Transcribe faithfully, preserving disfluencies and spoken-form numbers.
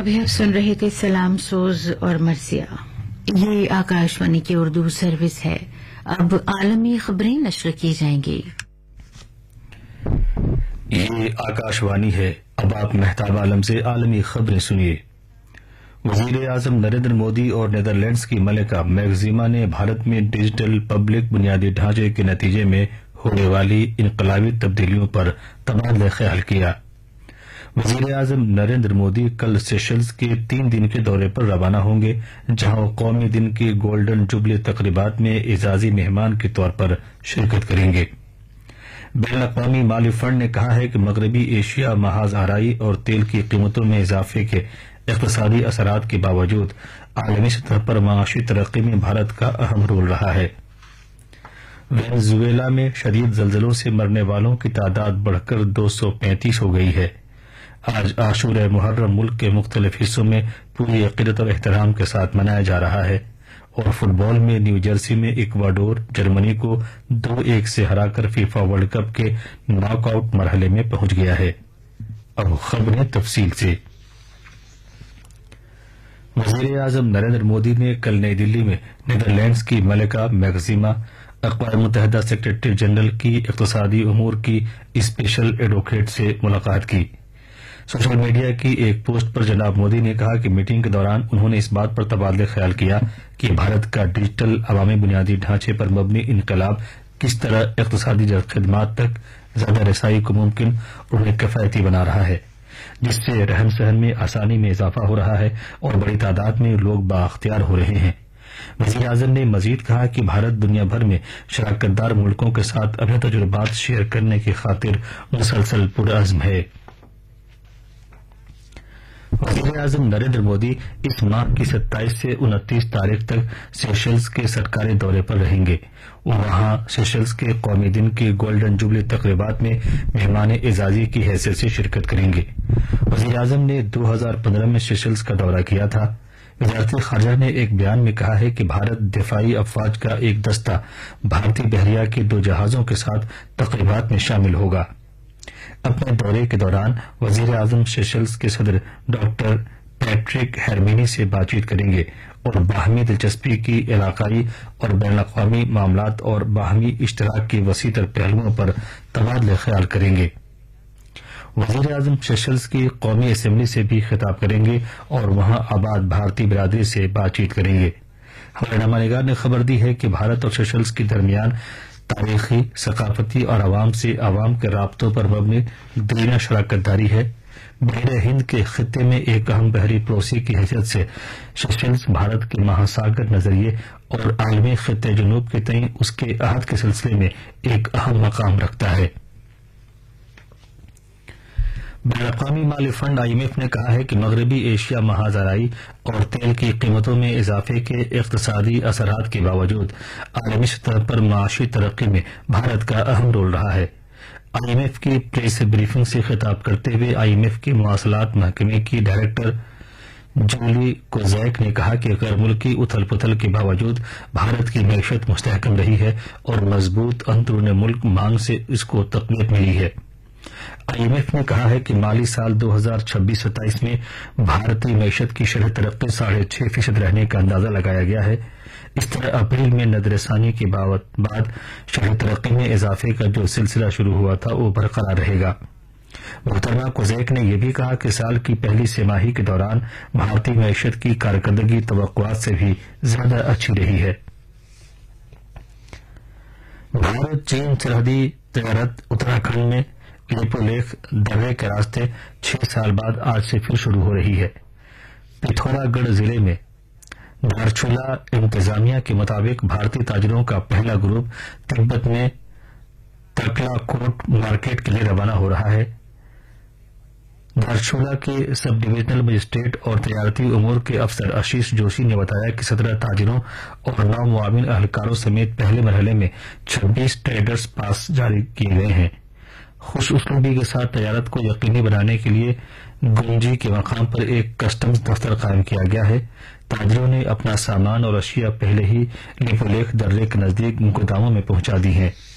अभी आप सुन रहे थे सलाम सोज और मर्सिया। ये आकाशवाणी की उर्दू सर्विस है। अब आलमी खबरें नश्र की जाएंगी। ये आकाशवाणी है। अब आप मेहताब आलम से आलमी खबरें सुनिए। वजीर आजम नरेंद्र मोदी और नीदरलैंड्स की मलिका मैक्सिमा ने भारत में डिजिटल पब्लिक बुनियादी ढांचे के नतीजे में होने वाली इनकलाबी तब्दीलियों पर तबादला ख्याल किया। वजीर आजम नरेंद्र मोदी कल सेशल्स के तीन दिन के दौरे पर रवाना होंगे, जहां वो कौमी दिन की गोल्डन जुबली तकरीबात में एजाजी मेहमान के तौर पर शिरकत करेंगे। बैन अक़वामी माली फंड ने कहा है कि मगरबी एशिया महाज आराई और तेल की कीमतों में इजाफे के इक़्तिसादी असरात के बावजूद आलमी सतह पर माशी तरक्की में भारत का अहम रोल रहा है। वेनेजुएला में शदीद जल्जलों से मरने वालों की तादाद बढ़कर दो सौ पैंतीस हो गई है। आज आशूर मुहर्रम मुल्क के मुख्तलिफ हिस्सों में पूरी अक़ीदत और एहतराम के साथ मनाया जा रहा है। और फुटबॉल में न्यू जर्सी में इक्वाडोर जर्मनी को दो एक से हराकर फीफा वर्ल्ड कप के नॉकआउट मरहले में पहुंच गया है। अब खबरें तफसील से। वजीर आजम नरेंद्र मोदी ने कल नई दिल्ली में नीदरलैंड्स की मलिका मैक्सिमा, अक़वाम मुत्तहिदा सेक्रेटरी जनरल की इक़्तिसादी उमूर की स्पेशल एडवोकेट से मुलाकात की। सोशल मीडिया की एक पोस्ट पर जनाब मोदी ने कहा कि मीटिंग के दौरान उन्होंने इस बात पर तबादला ख्याल किया कि भारत का डिजिटल अवामी बुनियादी ढांचे पर मबनी इनकलाब किस तरह इक़्तिसादी खदमात तक ज्यादा रसाई को मुमकिन और उन्हें किफायती बना रहा है, जिससे रहन सहन में आसानी में इजाफा हो रहा है और बड़ी तादाद में लोग बाअख्तियार हो रहे हैं। वज़ीर आज़म ने मजीद कहा कि भारत दुनिया भर में शराकतदार मुल्कों के साथ अपने तजुर्बात शेयर करने की खातिर मुसलसल पुरअज़्म है। वज़ीर आज़म नरेंद्र मोदी इस माह की सत्ताईस से उनतीस तारीख तक सेशल्स के सरकारी दौरे पर रहेंगे। वो वहां सेशल्स के कौमी दिन की गोल्डन जुबली तकरीबात में मेहमान एजाजी की हैसियत से शिरकत करेंगे। वज़ीर आज़म ने दो हजार पंद्रह में सेशल्स का दौरा किया था। वज़ारत ख़ारजा ने एक बयान में कहा है कि भारत दिफाई अफवाज का एक दस्ता भारतीय बहरिया के दो जहाजों के साथ तकरीबात में शामिल होगा। अपने दौरे के दौरान वजीर आजम सेशल्स के सदर डॉक्टर पैट्रिक हेरमिनी से बातचीत करेंगे और बाहमी दिलचस्पी की इलाकाई और बैन अक़वामी मामलात और बाहमी इश्तराक की वसीतर पहलुओं पर तबादला ख्याल करेंगे। वजीर आजम सेशल्स की कौमी असम्बली से भी खिताब करेंगे और वहां आबाद भारतीय बिरादरी से बातचीत करेंगे। हमारे नामानिगार ने खबर दी है कि भारत और सेशल्स के दरमियान तारीखी, सकाफती और अवाम से अवाम के राब्तों पर मबनी दीना शराकतदारी है। बहरे हिंद के खिते में एक अहम बहरी पड़ोसी की हैसियत से सेशल्स भारत के महासागर नजरिए और आलमी खिते जुनूब के तई उसके अहद के सिलसिले में एक अहम मकाम रखता है। Ban अक़वामी Mali fund I am F ने कहा है कि मगरबी एशिया महाज आराई और तेल की कीमतों में इजाफे के इक़्तिसादी असरात के बावजूद आलमी सतह पर माशी तरक्की में भारत का अहम रोल रहा है। आई एम एफ की प्रेस ब्रीफिंग से खिताब करते हुए आई एम एफ के मवासलात महकमे की डायरेक्टर जूली कोजैक ने कहा कि गैर मुल्की उथल पुथल के बावजूद भारत की मैशत मुस्तहकम रही है और मजबूत अंदरून मुल्क मांग से इसको तक़वियत मिली है। आई एम एफ ने कहा है कि माली साल दो हजार छब्बीस सत्ताईस में भारतीय मैशत की शरह तरक्की साढ़े छह फीसद रहने का अंदाजा लगाया गया है। इस तरह अप्रैल में नजरसानी के बाद शरह तरक्की में इजाफे का जो सिलसिला शुरू हुआ था वो बरकरार रहेगा। मोहतरमा कोजैक ने यह भी कहा कि साल की पहली तिमाही के दौरान भारतीय मैशत की कारकर्दगी तवक्कुआत से भी ज्यादा अच्छी रही है। भारत चीन सरहदी तजारत उत्तराखंड में लिपोलेख दर्रे के रास्ते छह साल बाद आज से फिर शुरू हो रही है। पिथौरागढ़ जिले में धारचूला इंतजामिया के मुताबिक भारतीय ताजरों का पहला ग्रुप तिब्बत में तकलाकोट मार्केट के लिए रवाना हो रहा है। धारचूला के सब डिविजनल मजिस्ट्रेट और तजारती उमूर के अफसर आशीष जोशी ने बताया कि सत्रह ताजिरों और नौ मुआविन अहलकारों समेत पहले मरहले में छब्बीस ट्रेडर्स पास जारी किए गए हैं। खुश उसलूबी के साथ तजारत को यकीनी बनाने के लिए गुंजी के मकाम पर एक कस्टम्स दफ्तर कायम किया गया है। ताजिरों ने अपना सामान और अशिया पहले ही लिपोलेख दर्रे के नजदीक गोदामों में पहुंचा दी है।